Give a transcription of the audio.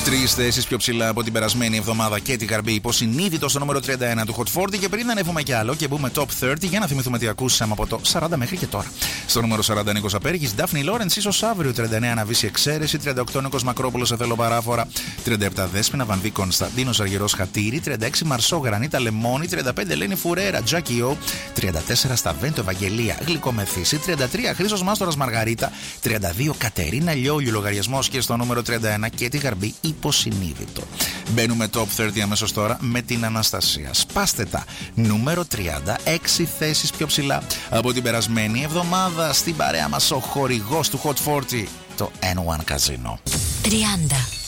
Τρεις θέσεις πιο ψηλά από την περασμένη εβδομάδα και την Γαρμπή υποσυνείδητο στο νούμερο 31 του Hot 40. Και πριν να ανέβουμε κι άλλο και μπούμε top 30, για να θυμηθούμε τι ακούσαμε από το 40 μέχρι και τώρα. Στο νούμερο 40 Νίκος Απέργης, Ντάφνη Λόρενς, ίσως αύριο. 39 Αναβίση Εξαίρεση. 38 Νίκος Μακρόπουλος, σε θέλω παράφορα. 37 Δέσποινα Βανδί Κωνσταντίνος Αργυρός Χατήρι. 36 Μαρσό Γρανίτα Λεμόνι. 35 Ελένη Φουρέρα Τζάκι Ο. 34 Σταβέντο Ευαγγελία Γλυκομεθύση. 33 Χρήστος Μάστορας Μαργαρίτα. 32 Κατερίνα Λιόλιου λογαριασμός και στο νούμερο 31 και τη Γαρμπή υποσυνείδητο. Μπαίνουμε top 30 αμέσως τώρα με την Αναστασία. Σπάστε τα. Νούμερο 30, 6 θέσεις πιο ψηλά από την περασμένη εβδομάδα. Στην παρέα μας ο χορηγός του Hot 40, το N1 Casino. 30.